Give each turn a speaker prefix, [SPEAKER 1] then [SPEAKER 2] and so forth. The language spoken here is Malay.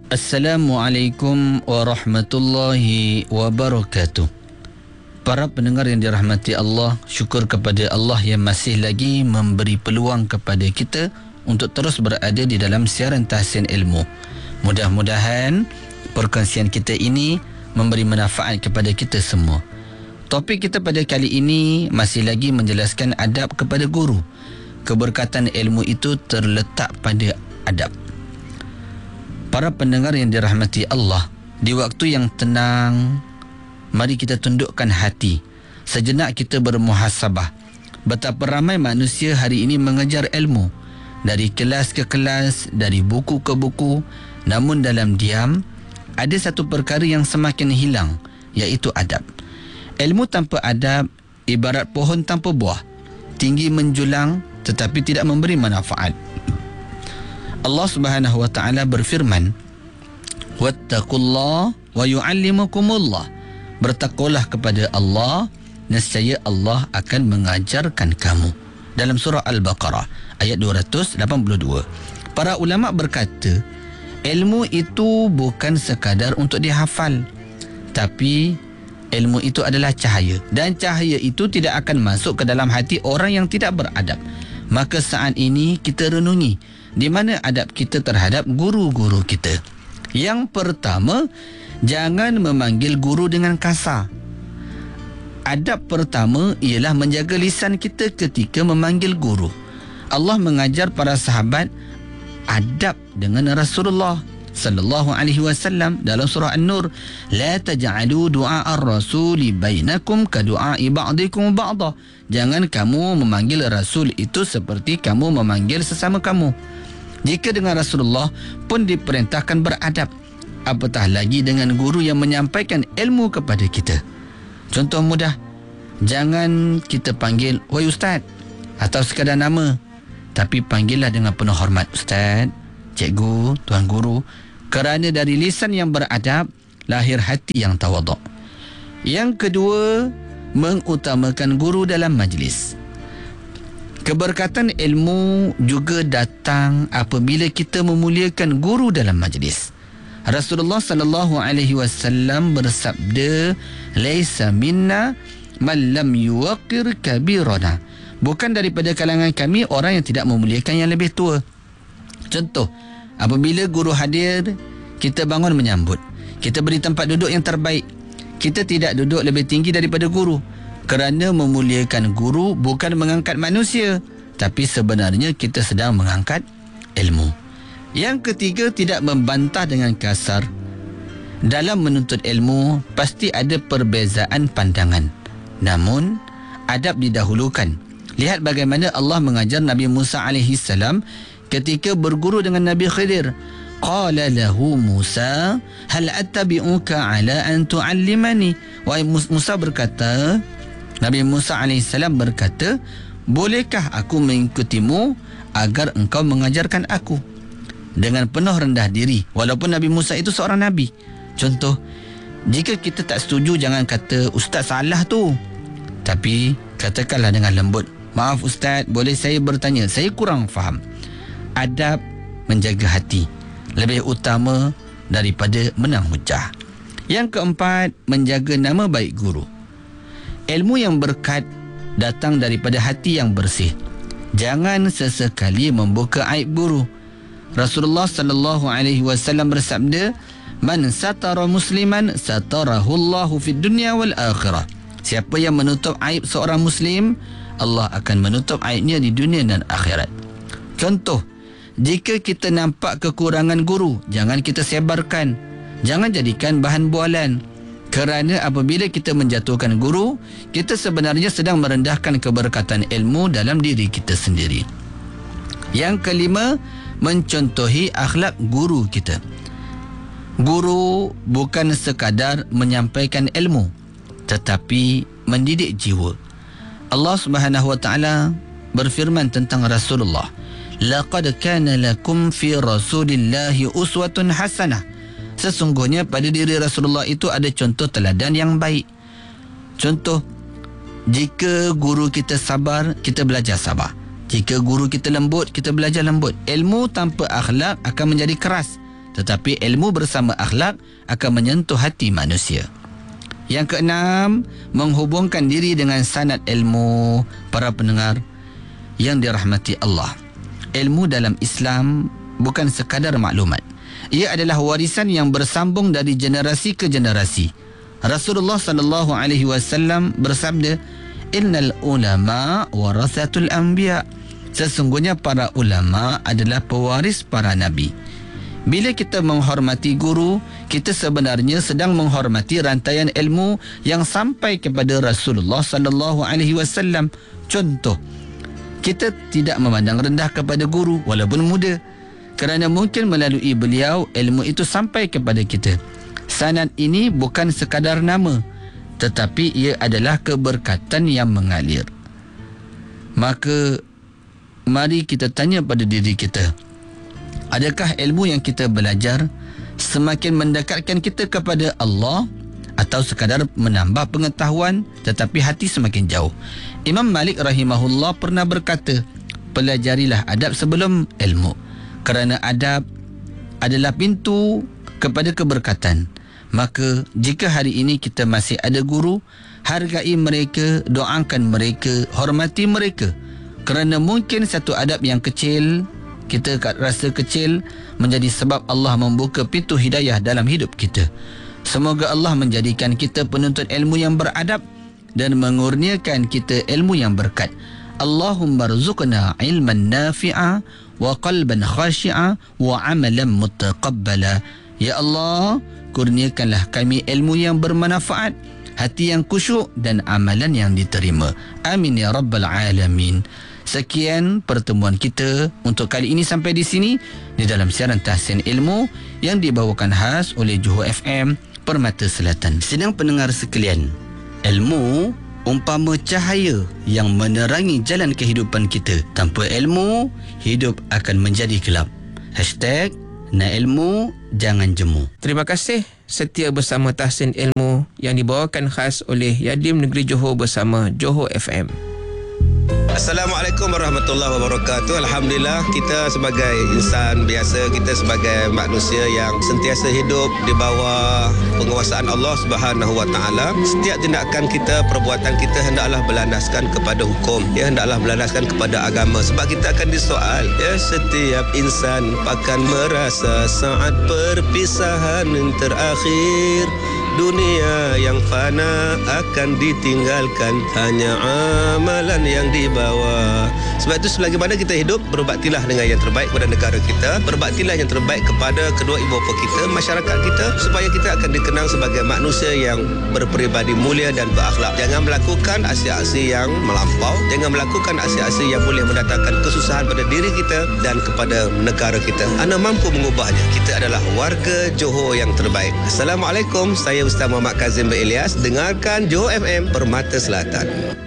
[SPEAKER 1] Assalamualaikum warahmatullahi wabarakatuh. Para pendengar yang dirahmati Allah, syukur kepada Allah yang masih lagi memberi peluang kepada kita untuk terus berada di dalam siaran Tahsin Ilmu. Mudah-mudahan perkongsian kita ini memberi manfaat kepada kita semua. Topik kita pada kali ini masih lagi menjelaskan adab kepada guru. Keberkatan ilmu itu terletak pada adab. Para pendengar yang dirahmati Allah, di waktu yang tenang, mari kita tundukkan hati. Sejenak kita bermuhasabah. Betapa ramai manusia hari ini mengejar ilmu. Dari kelas ke kelas, dari buku ke buku. Namun dalam diam, ada satu perkara yang semakin hilang, iaitu adab. Ilmu tanpa adab ibarat pohon tanpa buah. Tinggi menjulang tetapi tidak memberi manfaat. Allah Subhanahu wa taala berfirman, "Wattaqullah wa yu'allimukumullah." Bertakwalah kepada Allah, nescaya Allah akan mengajarkan kamu. Dalam surah Al-Baqarah ayat 282. Para ulama berkata, ilmu itu bukan sekadar untuk dihafal, tapi ilmu itu adalah cahaya, dan cahaya itu tidak akan masuk ke dalam hati orang yang tidak beradab. Maka saat ini kita renungi di mana adab kita terhadap guru-guru kita. Yang pertama, jangan memanggil guru dengan kasar. Adab pertama ialah menjaga lisan kita ketika memanggil guru. Allah mengajar para sahabat adab dengan Rasulullah sallallahu alaihi wasallam dalam surah An-Nur, la taj'alu du'a ar-rasuli bainakum ka du'a'i ba'dikum ba'dha. Jangan kamu memanggil Rasul itu seperti kamu memanggil sesama kamu. Jika dengan Rasulullah pun diperintahkan beradab, apatah lagi dengan guru yang menyampaikan ilmu kepada kita. Contoh mudah, jangan kita panggil wahai ustaz atau sekadar nama, tapi panggillah dengan penuh hormat, ustaz, cikgu, tuan guru. Kerana dari lisan yang beradab lahir hati yang tawaduk. Yang kedua, mengutamakan guru dalam majlis. Keberkatan ilmu juga datang apabila kita memuliakan guru dalam majlis. Rasulullah sallallahu alaihi wasallam bersabda, "Laisa minna man lam yuwaqqir kabirana." Bukan daripada kalangan kami orang yang tidak memuliakan yang lebih tua. Contoh, apabila guru hadir, kita bangun menyambut. Kita beri tempat duduk yang terbaik. Kita tidak duduk lebih tinggi daripada guru. Kerana memuliakan guru bukan mengangkat manusia, tapi sebenarnya kita sedang mengangkat ilmu. Yang ketiga, tidak membantah dengan kasar. Dalam menuntut ilmu, pasti ada perbezaan pandangan. Namun, adab didahulukan. Lihat bagaimana Allah mengajar Nabi Musa AS ketika berguru dengan Nabi Khidir. Qala lahu Musa, hal attabi'uka ala an tu'allimani. Wahai Musa berkata, Nabi Musa AS berkata, bolehkah aku mengikutimu agar engkau mengajarkan aku? Dengan penuh rendah diri, walaupun Nabi Musa itu seorang Nabi. Contoh, jika kita tak setuju, jangan kata ustaz salah tu, tapi katakanlah dengan lembut, maaf ustaz, boleh saya bertanya, saya kurang faham. Adab menjaga hati lebih utama daripada menang hujah. Yang keempat, menjaga nama baik guru. Ilmu yang berkat datang daripada hati yang bersih. Jangan sesekali membuka aib guru. Rasulullah sallallahu alaihi wasallam bersabda, "Man satara musliman satarahu Allahu fid dunya wal akhirah." Siapa yang menutup aib seorang muslim, Allah akan menutup aibnya di dunia dan akhirat. Contoh, jika kita nampak kekurangan guru, jangan kita sebarkan. Jangan jadikan bahan bualan. Kerana apabila kita menjatuhkan guru, kita sebenarnya sedang merendahkan keberkatan ilmu dalam diri kita sendiri. Yang kelima, mencontohi akhlak guru kita. Guru bukan sekadar menyampaikan ilmu, tetapi mendidik jiwa. Allah Subhanahu wa taala berfirman tentang Rasulullah, "Laqad kana lakum fi Rasulillahi uswatun hasanah." Sesungguhnya pada diri Rasulullah itu ada contoh teladan yang baik. Contoh, jika guru kita sabar, kita belajar sabar. Jika guru kita lembut, kita belajar lembut. Ilmu tanpa akhlak akan menjadi keras. tetapi ilmu bersama akhlak akan menyentuh hati manusia. Yang keenam, menghubungkan diri dengan sanad ilmu. Para pendengar yang dirahmati Allah, ilmu dalam Islam bukan sekadar maklumat. Ia adalah warisan yang bersambung dari generasi ke generasi. Rasulullah sallallahu alaihi wasallam bersabda, "Innal ulama warathatul anbiya." Sesungguhnya para ulama adalah pewaris para nabi. Bila kita menghormati guru, kita sebenarnya sedang menghormati rantaian ilmu yang sampai kepada Rasulullah sallallahu alaihi wasallam. Contoh, kita tidak memandang rendah kepada guru walaupun muda, kerana mungkin melalui beliau ilmu itu sampai kepada kita. Sanad ini bukan sekadar nama, tetapi ia adalah keberkatan yang mengalir. Maka mari kita tanya pada diri kita, adakah ilmu yang kita belajar semakin mendekatkan kita kepada Allah atau sekadar menambah pengetahuan tetapi hati semakin jauh? Imam Malik rahimahullah pernah berkata, pelajarilah adab sebelum ilmu, kerana adab adalah pintu kepada keberkatan. Maka jika hari ini kita masih ada guru, hargai mereka, doakan mereka, hormati mereka, kerana mungkin satu adab yang kecil, kita rasa kecil, menjadi sebab Allah membuka pintu hidayah dalam hidup kita. Semoga Allah menjadikan kita penuntut ilmu yang beradab dan mengurniakan kita ilmu yang berkat. Allahumma rzuqna ilman nafi'a wa qalban khashi'a wa amalan mutaqabbala. Ya Allah, kurniakanlah kami ilmu yang bermanfaat, hati yang khusyuk dan amalan yang diterima. Amin ya rabbal alamin. Sekian pertemuan kita untuk kali ini sampai di sini di dalam siaran Tahsin Ilmu yang dibawakan khas oleh Johor FM Permata Selatan. Sedang pendengar sekalian, ilmu umpama cahaya yang menerangi jalan kehidupan kita. Tanpa ilmu, hidup akan menjadi gelap. #Na ilmu jangan jemu.
[SPEAKER 2] Terima kasih setia bersama Tahsin Ilmu yang dibawakan khas oleh Yadim Negeri Johor bersama Johor FM.
[SPEAKER 3] Assalamualaikum warahmatullahi wabarakatuh. Alhamdulillah, kita sebagai insan biasa, kita sebagai manusia yang sentiasa hidup di bawah penguasaan Allah Subhanahu wa taala. Setiap tindakan kita, perbuatan kita hendaklah berlandaskan kepada hukum, hendaklah berlandaskan kepada agama, sebab kita akan disoal. Setiap insan akan merasa saat perpisahan terakhir. Dunia yang fana akan ditinggalkan, hanya amalan yang dibawa. Sebab itu selagi mana kita hidup, berbaktilah dengan yang terbaik kepada negara kita, berbaktilah yang terbaik kepada kedua ibu bapa kita, masyarakat kita, supaya kita akan dikenang sebagai manusia yang berperibadi mulia dan berakhlak. Jangan melakukan aksi-aksi yang melampau, jangan melakukan aksi-aksi yang boleh mendatangkan kesusahan pada diri kita dan kepada negara kita. Anda mampu mengubahnya. Kita adalah warga Johor yang terbaik. Assalamualaikum, saya Ustaz Muhammad Kazim bin Ilyas. Dengarkan Johor FM Permata Selatan.